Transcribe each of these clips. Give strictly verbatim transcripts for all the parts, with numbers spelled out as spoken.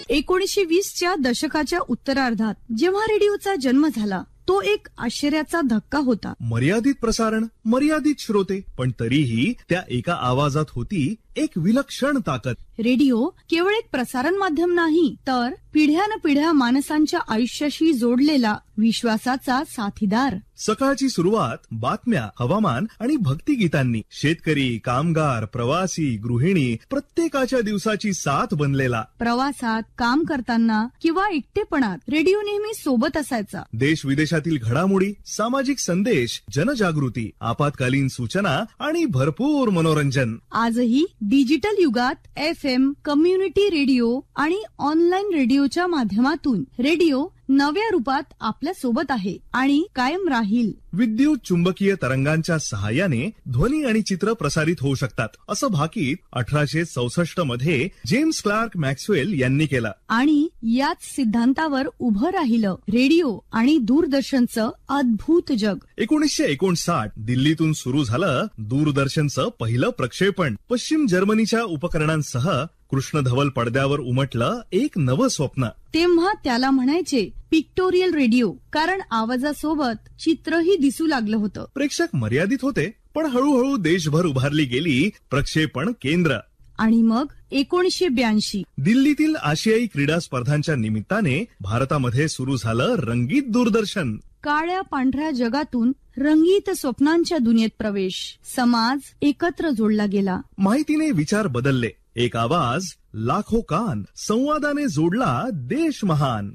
एकोणीसशे वीसच्या दशकाच्या उत्तरार्धात जेव्हा रेडिओचा जन्म झाला तो एक आश्चर्याचा धक्का होता. मर्यादित प्रसारण, मर्यादित श्रोते, पण तरीही त्या एका आवाजात होती एक विलक्षण ताकद. रेडिओ केवळ एक प्रसारण माध्यम नाही, तर पिढ्यान पिढ्या माणसांच्या आयुष्याशी जोडलेला विश्वासाचा साथीदार. सकाळची सुरुवात बातम्या, हवामान आणि भक्तिगीतांनी. शेतकरी, कामगार, प्रवासी, गृहिणी प्रत्येकाच्या दिवसाची साथ बनलेला. प्रवासात, काम करताना किंवा एकटेपणात रेडिओ नेहमी सोबत असायचा. देश विदेशातील घडामोडी, सामाजिक संदेश, जनजागृती, आपत्कालीन सूचना आणि भरपूर मनोरंजन. आजही डिजिटल युगात एफ एम, कम्युनिटी रेडिओ आणि ऑनलाईन रेडिओच्या माध्यमातून रेडिओ नव्या रूपात आपल्या सोबत आहे आणि कायम राहील. विद्युत चुंबकीय तरंगांच्या सहाय्याने ध्वनी आणि चित्र प्रसारित होऊ शकतात, असं भाकीत अठराशे चौसष्ट मध्ये जेम्स क्लार्क मॅक्सवेल यांनी केलं. आणि याच सिद्धांतावर उभं राहिलं रेडिओ आणि दूरदर्शनचं अद्भुत जग. एकोणीसशे एकोणसाठ दिल्लीतून सुरू झालं दूरदर्शनचं पहिलं प्रक्षेपण. पश्चिम जर्मनीच्या उपकरणांसह कृष्णधवल पडद्यावर उमटलं एक नवं स्वप्न. तेव्हा त्याला म्हणायचे पिक्टोरियल रेडिओ, कारण आवाजासोबत चित्रही दिसू लागलं होतं. प्रेक्षक मर्यादित होते, पण हळूहळू देशभर उभारली गेली प्रक्षेपण केंद्र. आणि मग एकोणीसशे ब्याऐंशी दिल्लीतील आशियाई क्रीडा स्पर्धांच्या निमित्ताने भारतामध्ये सुरू झालं रंगीत दूरदर्शन. काळ्या पांढऱ्या जगातून रंगीत स्वप्नांच्या दुनियेत प्रवेश. समाज एकत्र जोडला गेला. माहितीने विचार बदलले. एक आवाज, लाखो कान, संवादाने जोडला देश महान.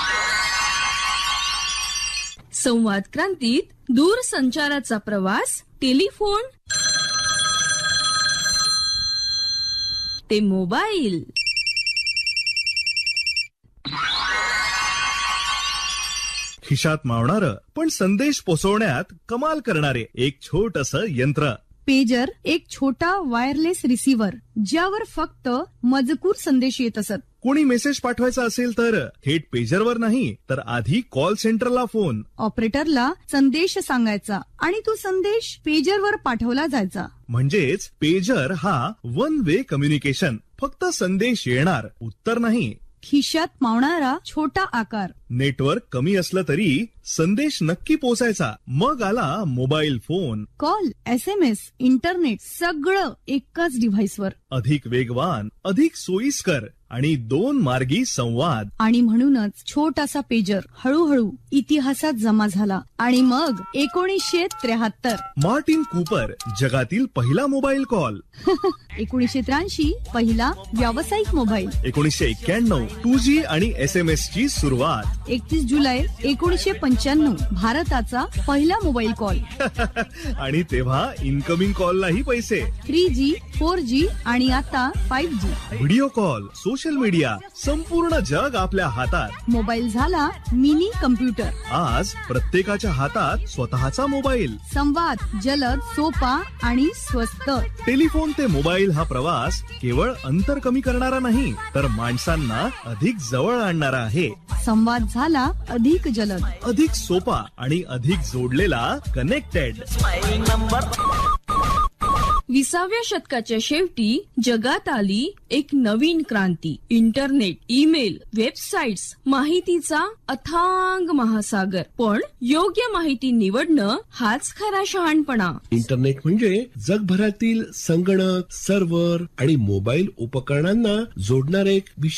संवाद क्रांतीत दूरसंचाराचा प्रवास, टेलिफोन ते मोबाईल. खिशात मावणारं पण संदेश पोहोचवण्यात कमाल करणारे एक छोटसं यंत्र. पेजर एक छोटा वायरलेस रिसीव्हर, ज्यावर फक्त मजकूर संदेश येत असत. कोणी मेसेज पाठवायचा असेल तर थेट पेजरवर नाही, तर आधी कॉल सेंटरला फोन. ऑपरेटरला संदेश सांगायचा आणि तो संदेश पेजरवर पाठवला जायचा. म्हणजेच पेजर हा वन वे कम्युनिकेशन. फक्त संदेश येणार, उत्तर नाही. खिशात मावणारा छोटा आकार. नेटवर्क कमी असलं तरी संदेश नक्की पोहोचायचा. मग आला mobile phone. Call, S M S, internet सगळं एकाच डिव्हाइसवर. अधिक वेगवान, अधिक सोयीस्कर आणि दोन मार्गी संवाद. आणि म्हणूनच छोटासा पेजर हळूहळू इतिहासात जमा झाला. आणि मग एकोणीसशे त्र्याहत्तर मार्टिन कूपर, जगातील पहिला मोबाईल कॉल. एकोणीसशे त्र्याऐंशी पहिला व्यावसायिक मोबाईल. एकोणीसशे एक्क्याण्णव टू जी आणि एस एम एस ची सुरुवात. एकतीस जुलै एकोणीसशे पंच्याण्णव भारताचा पहिला मोबाईल कॉल. आणि तेव्हा इनकमिंग कॉललाही पैसे. थ्री जी, फोर जी आणि आता five G. Video call, social media, संपूर्ण जग आपल्या हातात. मोबाईल झाला मिनी कम्प्युटर. आज प्रत्येकाच्या हातात स्वतःचा मोबाईल. संवाद जलद, सोपा आणि स्वस्त. टेलिफोन ते मोबाईल हा प्रवास केवळ अंतर कमी करणारा नाही, तर माणसांना अधिक जवळ आणणारा आहे. संवाद झाला अधिक जलद, अधिक सोपा आणि अधिक जोडलेला, कनेक्टेड. विसाव्या शतकाच्या शेवटी जगात आली एक नवीन क्रांती. इंटरनेट, ईमेल, वेबसाईट्स, माहितीचा अथांग महासागर. पण योग्य माहिती निवडणं हाच खरा शहाणपणा. इंटरनेट म्हणजे जगभरातील संगणक, सर्व्हर आणि मोबाईल उपकरणांना जोडणारे एक